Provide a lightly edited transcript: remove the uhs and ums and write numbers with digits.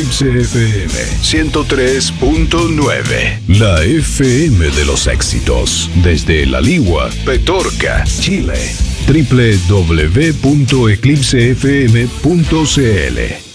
Eclipse FM 103.9. La FM de los éxitos. Desde La Ligua, Petorca, Chile. www.eclipsefm.cl